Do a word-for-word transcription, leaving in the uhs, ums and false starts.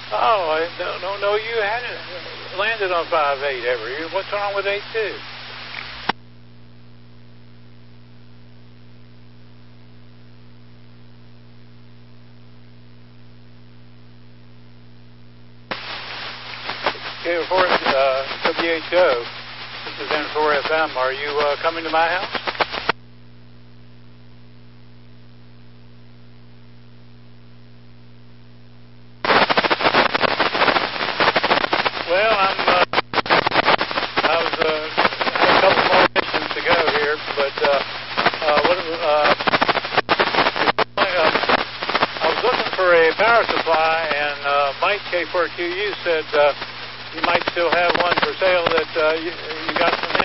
Oh, I don't, don't know you hadn't landed on five eight ever. What's wrong with eight two? Okay, for uh, W H O, this is N four F M. Are you uh, coming to my house? Well, I'm, uh, I was, uh, had a couple more missions to go here, but, uh, uh, what, uh, uh, I was looking for a power supply, and, uh, Mike K four Q U said, uh, you might still have one for sale that, uh, you, you got some